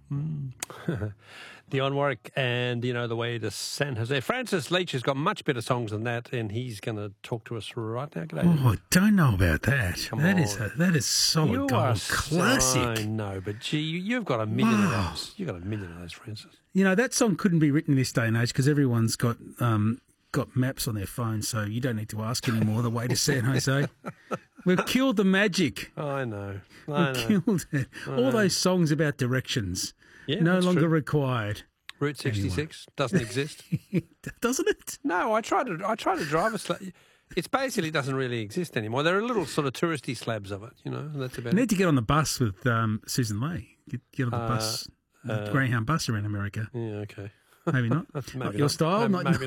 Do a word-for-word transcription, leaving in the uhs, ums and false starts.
Mm. Dionne Warwick and, you know, the way to San Jose. Francis Leach has got much better songs than that, and he's going to talk to us right now. G'day. Oh, I don't know about that. Come that on. is a, that is solid You gold are classic. I know, but gee, you, you've got a million Wow. of those. You've got a million of those, Francis. You know, that song couldn't be written in this day and age because everyone's got um, got maps on their phone, so you don't need to ask anymore the way to San Jose. We've killed the magic. I know. I We've know. killed it. All those songs about directions, Yeah, no that's longer true. required. Route sixty-six doesn't exist. Doesn't it? No, I tried to. I tried to drive a slab. It basically doesn't really exist anymore. There are little sort of touristy slabs of it, you know. And that's about You it. need to get on the bus with um, Susan Lee. Get, get on the Uh, bus, the uh, Greyhound bus around America. Yeah, okay. Maybe not. Maybe not your not. style. Maybe- not, maybe